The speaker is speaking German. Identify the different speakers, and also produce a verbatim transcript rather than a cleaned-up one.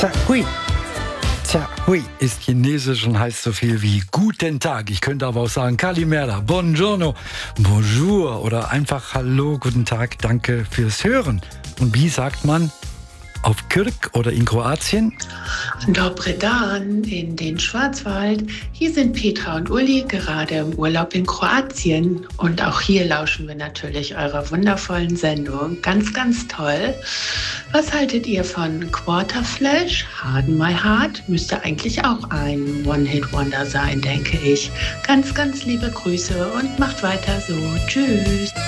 Speaker 1: Tja, hui. Tja, hui ist chinesisch und heißt so viel wie Guten Tag. Ich könnte aber auch sagen Kalimera, Buongiorno, Bonjour oder einfach Hallo, Guten Tag, danke fürs Hören. Und wie sagt man auf Kürk oder in Kroatien?
Speaker 2: Dobre Dan in den Schwarzwald. Hier sind Petra und Uli gerade im Urlaub in Kroatien. Und auch hier lauschen wir natürlich eurer wundervollen Sendung. Ganz, ganz toll. Was haltet ihr von Quarterflash? Harden My Heart müsste eigentlich auch ein One-Hit-Wonder sein, denke ich. Ganz, ganz liebe Grüße und macht weiter so. Tschüss.